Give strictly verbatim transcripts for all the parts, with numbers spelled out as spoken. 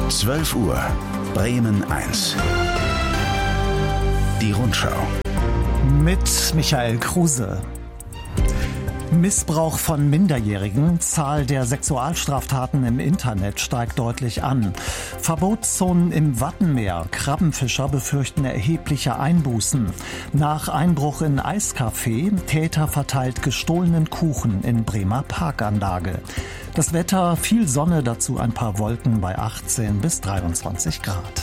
zwölf Uhr, Bremen eins. Die Rundschau. Mit Michael Kruse. Missbrauch von Minderjährigen, Zahl der Sexualstraftaten im Internet steigt deutlich an. Verbotszonen im Wattenmeer, Krabbenfischer befürchten erhebliche Einbußen. Nach Einbruch in Eiscafé, Täter verteilt gestohlenen Kuchen in Bremer Parkanlage. Das Wetter, viel Sonne, dazu ein paar Wolken bei achtzehn bis dreiundzwanzig Grad.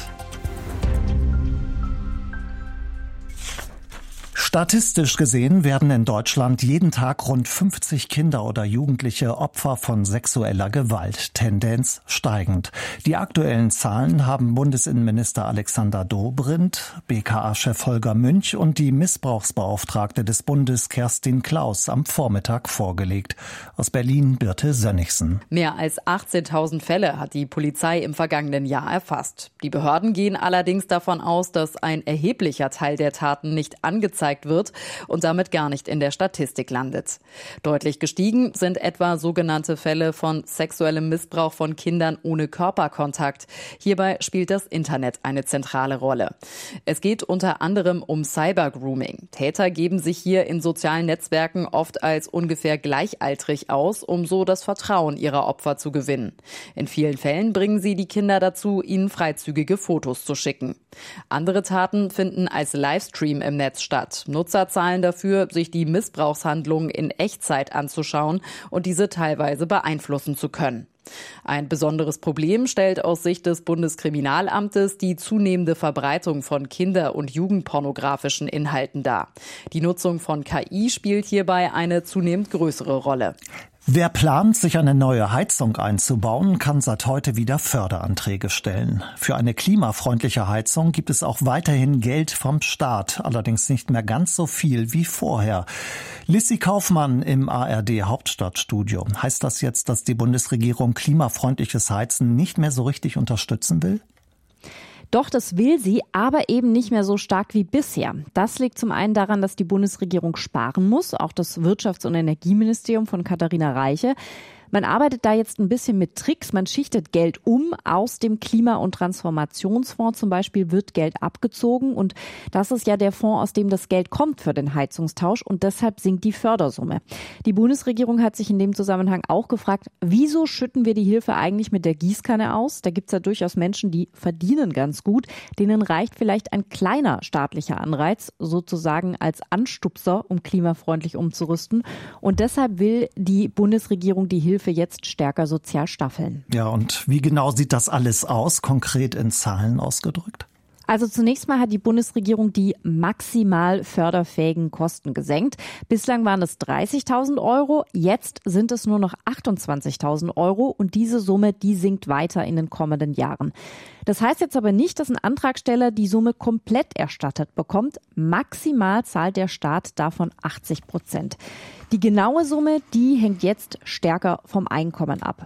Statistisch gesehen werden in Deutschland jeden Tag rund fünfzig Kinder oder Jugendliche Opfer von sexueller Gewalt, Tendenz steigend. Die aktuellen Zahlen haben Bundesinnenminister Alexander Dobrindt, B K A-Chef Holger Münch und die Missbrauchsbeauftragte des Bundes Kerstin Klaus am Vormittag vorgelegt. Aus Berlin Birte Sönnigsen. Mehr als achtzehntausend Fälle hat die Polizei im vergangenen Jahr erfasst. Die Behörden gehen allerdings davon aus, dass ein erheblicher Teil der Taten nicht angezeigt wird und damit gar nicht in der Statistik landet. Deutlich gestiegen sind etwa sogenannte Fälle von sexuellem Missbrauch von Kindern ohne Körperkontakt. Hierbei spielt das Internet eine zentrale Rolle. Es geht unter anderem um Cybergrooming. Täter geben sich hier in sozialen Netzwerken oft als ungefähr gleichaltrig aus, um so das Vertrauen ihrer Opfer zu gewinnen. In vielen Fällen bringen sie die Kinder dazu, ihnen freizügige Fotos zu schicken. Andere Taten finden als Livestream im Netz statt. Nutzer zahlen dafür, sich die Missbrauchshandlungen in Echtzeit anzuschauen und diese teilweise beeinflussen zu können. Ein besonderes Problem stellt aus Sicht des Bundeskriminalamtes die zunehmende Verbreitung von kinder- und jugendpornografischen Inhalten dar. Die Nutzung von K I spielt hierbei eine zunehmend größere Rolle. Wer plant, sich eine neue Heizung einzubauen, kann seit heute wieder Förderanträge stellen. Für eine klimafreundliche Heizung gibt es auch weiterhin Geld vom Staat, allerdings nicht mehr ganz so viel wie vorher. Lissy Kaufmann im A R D Hauptstadtstudio. Heißt das jetzt, dass die Bundesregierung klimafreundliches Heizen nicht mehr so richtig unterstützen will? Doch, das will sie, aber eben nicht mehr so stark wie bisher. Das liegt zum einen daran, dass die Bundesregierung sparen muss, auch das Wirtschafts- und Energieministerium von Katharina Reiche. Man arbeitet da jetzt ein bisschen mit Tricks. Man schichtet Geld um. Aus dem Klima- und Transformationsfonds zum Beispiel wird Geld abgezogen. Und das ist ja der Fonds, aus dem das Geld kommt für den Heizungstausch. Und deshalb sinkt die Fördersumme. Die Bundesregierung hat sich in dem Zusammenhang auch gefragt, wieso schütten wir die Hilfe eigentlich mit der Gießkanne aus? Da gibt es ja durchaus Menschen, die verdienen ganz gut. Denen reicht vielleicht ein kleiner staatlicher Anreiz, sozusagen als Anstupser, um klimafreundlich umzurüsten. Und deshalb will die Bundesregierung die Hilfe jetzt stärker sozial staffeln. Ja, und wie genau sieht das alles aus, konkret in Zahlen ausgedrückt? Also zunächst mal hat die Bundesregierung die maximal förderfähigen Kosten gesenkt. Bislang waren es dreißigtausend Euro, jetzt sind es nur noch achtundzwanzigtausend Euro und diese Summe, die sinkt weiter in den kommenden Jahren. Das heißt jetzt aber nicht, dass ein Antragsteller die Summe komplett erstattet bekommt. Maximal zahlt der Staat davon achtzig Prozent. Die genaue Summe, die hängt jetzt stärker vom Einkommen ab.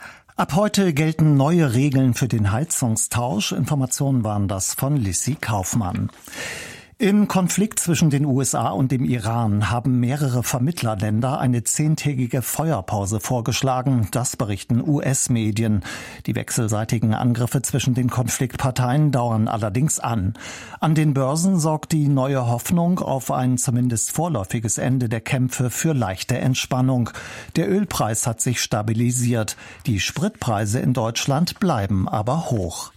Ab heute gelten neue Regeln für den Heizungstausch. Informationen waren das von Lissy Kaufmann. Im Konflikt zwischen den U S A und dem Iran haben mehrere Vermittlerländer eine zehntägige Feuerpause vorgeschlagen. Das berichten U S-Medien. Die wechselseitigen Angriffe zwischen den Konfliktparteien dauern allerdings an. An den Börsen sorgt die neue Hoffnung auf ein zumindest vorläufiges Ende der Kämpfe für leichte Entspannung. Der Ölpreis hat sich stabilisiert. Die Spritpreise in Deutschland bleiben aber hoch.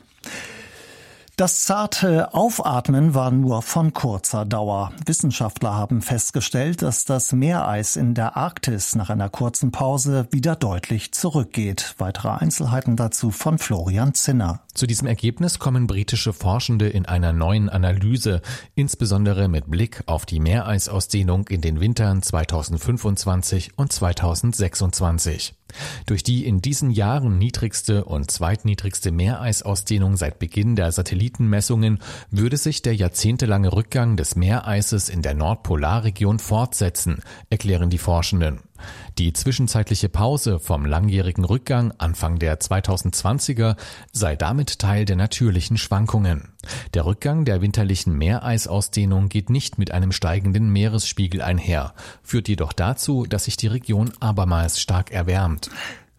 Das zarte Aufatmen war nur von kurzer Dauer. Wissenschaftler haben festgestellt, dass das Meereis in der Arktis nach einer kurzen Pause wieder deutlich zurückgeht. Weitere Einzelheiten dazu von Florian Zinner. Zu diesem Ergebnis kommen britische Forschende in einer neuen Analyse, insbesondere mit Blick auf die Meereisausdehnung in den Wintern zweitausendfünfundzwanzig und zweitausendsechsundzwanzig. Durch die in diesen Jahren niedrigste und zweitniedrigste Meereisausdehnung seit Beginn der Satellitenmessungen würde sich der jahrzehntelange Rückgang des Meereises in der Nordpolarregion fortsetzen, erklären die Forschenden. Die zwischenzeitliche Pause vom langjährigen Rückgang Anfang der zweitausendzwanziger sei damit Teil der natürlichen Schwankungen. Der Rückgang der winterlichen Meereisausdehnung geht nicht mit einem steigenden Meeresspiegel einher, führt jedoch dazu, dass sich die Region abermals stark erwärmt.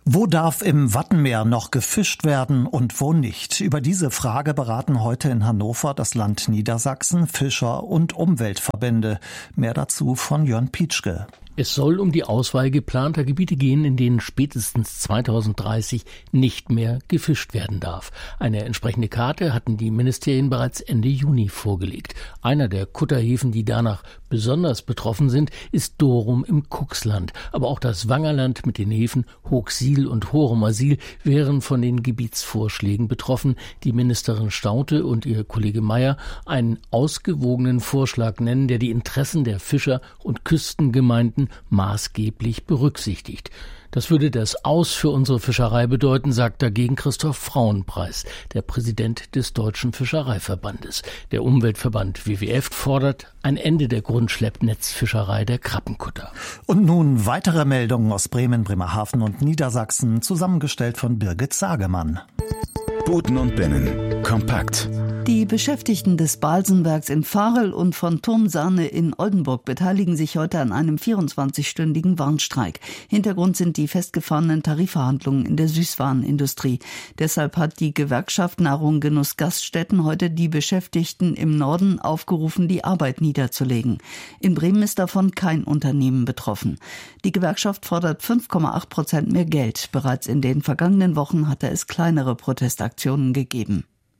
Wo darf im Wattenmeer noch gefischt werden und wo nicht? Über diese Frage beraten heute in Hannover das Land Niedersachsen, Fischer- und Umweltverbände. Mehr dazu von Jörn Pietschke. Es soll um die Auswahl geplanter Gebiete gehen, in denen spätestens zweitausenddreißig nicht mehr gefischt werden darf. Eine entsprechende Karte hatten die Ministerien bereits Ende Juni vorgelegt. Einer der Kutterhäfen, die danach besonders betroffen sind, ist Dorum im Kuxland. Aber auch das Wangerland mit den Häfen Hochsiel und Horumersiel wären von den Gebietsvorschlägen betroffen. Die Ministerin Staudte und ihr Kollege Mayer einen ausgewogenen Vorschlag nennen, der die Interessen der Fischer und Küstengemeinden maßgeblich berücksichtigt. Das würde das Aus für unsere Fischerei bedeuten, sagt dagegen Christoph Frauenpreis, der Präsident des Deutschen Fischereiverbandes. Der Umweltverband W W F fordert ein Ende der Grundschleppnetzfischerei der Krabbenkutter. Und nun weitere Meldungen aus Bremen, Bremerhaven und Niedersachsen, zusammengestellt von Birgit Sagemann. Buten und Binnen. Kompakt. Die Beschäftigten des Balsenwerks in Varel und von Turmsahne in Oldenburg beteiligen sich heute an einem vierundzwanzigstündigen Warnstreik. Hintergrund sind die festgefahrenen Tarifverhandlungen in der Süßwarenindustrie. Deshalb hat die Gewerkschaft Nahrung Genuss Gaststätten heute die Beschäftigten im Norden aufgerufen, die Arbeit niederzulegen. In Bremen ist davon kein Unternehmen betroffen. Die Gewerkschaft fordert fünf Komma acht Prozent mehr Geld. Bereits in den vergangenen Wochen hatte es kleinere Protestaktionen gegeben.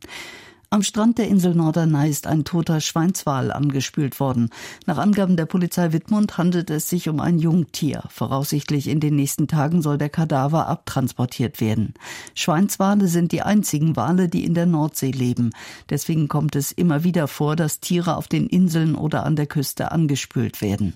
Am Strand der Insel Norderney ist ein toter Schweinswal angespült worden. Nach Angaben der Polizei Wittmund handelt es sich um ein Jungtier. Voraussichtlich in den nächsten Tagen soll der Kadaver abtransportiert werden. Schweinswale sind die einzigen Wale, die in der Nordsee leben. Deswegen kommt es immer wieder vor, dass Tiere auf den Inseln oder an der Küste angespült werden.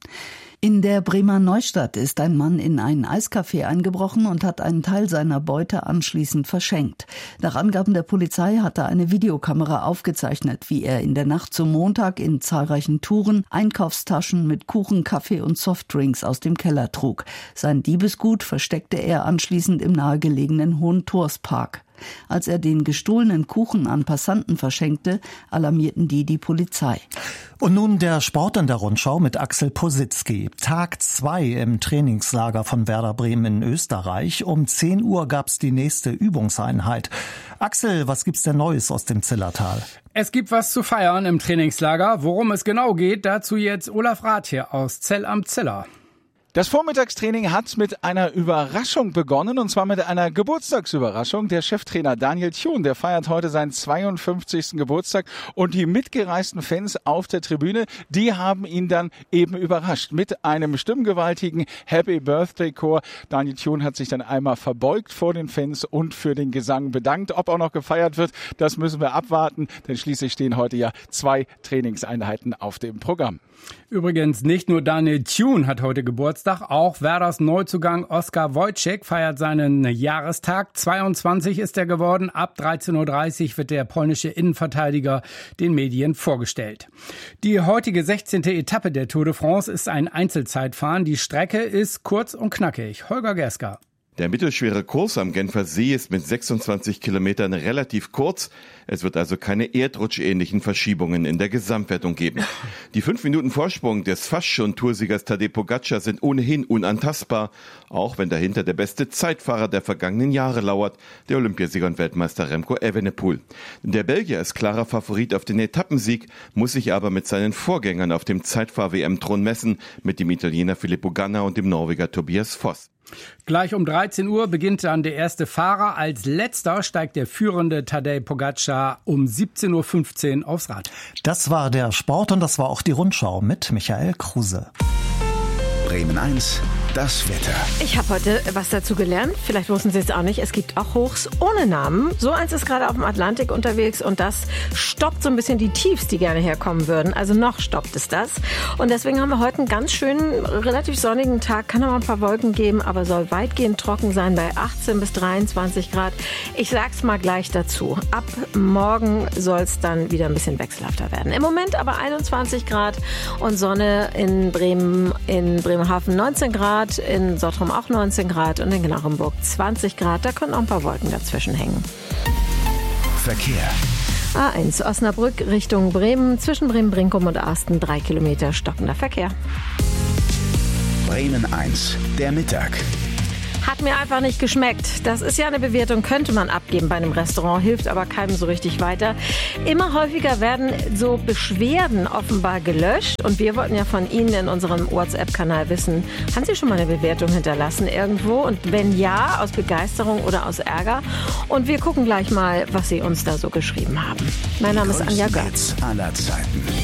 In der Bremer Neustadt ist ein Mann in ein Eiscafé eingebrochen und hat einen Teil seiner Beute anschließend verschenkt. Nach Angaben der Polizei hatte eine Videokamera aufgezeichnet, wie er in der Nacht zum Montag in zahlreichen Touren Einkaufstaschen mit Kuchen, Kaffee und Softdrinks aus dem Keller trug. Sein Diebesgut versteckte er anschließend im nahegelegenen Hohentors-Park. Als er den gestohlenen Kuchen an Passanten verschenkte, alarmierten die die Polizei. Und nun der Sport in der Rundschau mit Axel Positzky. Tag zwei im Trainingslager von Werder Bremen in Österreich. Um zehn Uhr gab's die nächste Übungseinheit. Axel, was gibt's denn Neues aus dem Zillertal? Es gibt was zu feiern im Trainingslager. Worum es genau geht, dazu jetzt Olaf Rathje aus Zell am Ziller. Das Vormittagstraining hat mit einer Überraschung begonnen, und zwar mit einer Geburtstagsüberraschung. Der Cheftrainer Daniel Thun, der feiert heute seinen zweiundfünfzigsten Geburtstag, und die mitgereisten Fans auf der Tribüne, die haben ihn dann eben überrascht mit einem stimmgewaltigen Happy Birthday Chor. Daniel Thun hat sich dann einmal verbeugt vor den Fans und für den Gesang bedankt. Ob auch noch gefeiert wird, das müssen wir abwarten, denn schließlich stehen heute ja zwei Trainingseinheiten auf dem Programm. Übrigens, nicht nur Daniel Thun hat heute Geburtstag, auch Werders Neuzugang Oskar Wojciech feiert seinen Jahrestag. zweiundzwanzig ist er geworden. Ab dreizehn Uhr dreißig wird der polnische Innenverteidiger den Medien vorgestellt. Die heutige sechzehnte Etappe der Tour de France ist ein Einzelzeitfahren. Die Strecke ist kurz und knackig. Holger Gersker. Der mittelschwere Kurs am Genfer See ist mit sechsundzwanzig Kilometern relativ kurz. Es wird also keine erdrutschähnlichen Verschiebungen in der Gesamtwertung geben. Die fünf Minuten Vorsprung des fast schon Toursiegers Tadej Pogačar sind ohnehin unantastbar, auch wenn dahinter der beste Zeitfahrer der vergangenen Jahre lauert, der Olympiasieger und Weltmeister Remco Evenepoel. Der Belgier ist klarer Favorit auf den Etappensieg, muss sich aber mit seinen Vorgängern auf dem Zeitfahr-W M-Thron messen, mit dem Italiener Filippo Ganna und dem Norweger Tobias Foss. Gleich um dreizehn Uhr beginnt dann der erste Fahrer. Als letzter steigt der führende Tadej Pogačar um siebzehn Uhr fünfzehn aufs Rad. Das war der Sport und das war auch die Rundschau mit Michael Kruse. Bremen eins, das Wetter. Ich habe heute was dazu gelernt. Vielleicht wussten Sie es auch nicht. Es gibt auch Hochs ohne Namen. So eins ist gerade auf dem Atlantik unterwegs und das stoppt so ein bisschen die Tiefs, die gerne herkommen würden. Also noch stoppt es das. Und deswegen haben wir heute einen ganz schönen, relativ sonnigen Tag. Kann aber ein paar Wolken geben, aber soll weitgehend trocken sein bei achtzehn bis dreiundzwanzig Grad. Ich sag's mal gleich dazu. Ab morgen soll es dann wieder ein bisschen wechselhafter werden. Im Moment aber einundzwanzig Grad und Sonne in Bremen, in Bremerhaven neunzehn Grad. In Sottrum auch neunzehn Grad und in Gnarrenburg zwanzig Grad. Da können auch ein paar Wolken dazwischen hängen. Verkehr. A eins Osnabrück Richtung Bremen. Zwischen Bremen-Brinkum und Arsten drei Kilometer stockender Verkehr. Bremen eins, der Mittag. Hat mir einfach nicht geschmeckt. Das ist ja eine Bewertung, könnte man abgeben bei einem Restaurant, hilft aber keinem so richtig weiter. Immer häufiger werden so Beschwerden offenbar gelöscht und wir wollten ja von Ihnen in unserem WhatsApp-Kanal wissen, haben Sie schon mal eine Bewertung hinterlassen irgendwo? Und wenn ja, aus Begeisterung oder aus Ärger? Und wir gucken gleich mal, was Sie uns da so geschrieben haben. Mein Name ist Anja Götz. Aller Zeiten.